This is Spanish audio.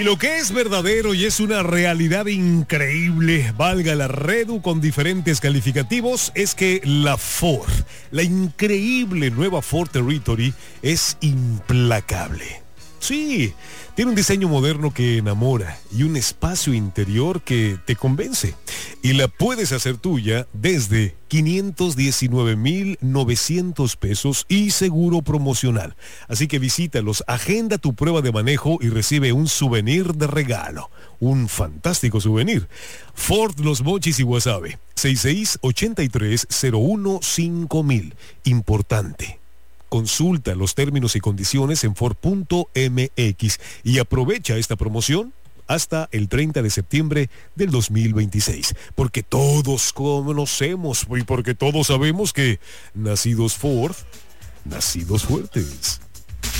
lo que es verdadero y es una realidad increíble, valga la redu con diferentes calificativos, es que la Ford, la increíble nueva Ford Territory, es implacable. Sí, tiene un diseño moderno que enamora y un espacio interior que te convence. Y la puedes hacer tuya desde 519,900 pesos y seguro promocional. Así que visítalos, agenda tu prueba de manejo y recibe un souvenir de regalo. Un fantástico souvenir. Ford Los Mochis y Guasave, 6683-015000. Importante. Consulta los términos y condiciones en Ford.mx y aprovecha esta promoción hasta el 30 de septiembre del 2026. Porque todos conocemos y porque todos sabemos que nacidos Ford, nacidos fuertes.